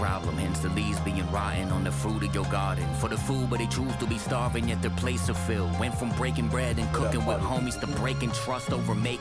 problem, hence the leaves being rotten on the fruit of your garden. For the food, but they choose to be starving, yet their plates are filled. Went from breaking bread and cooking with homies to breaking trust over making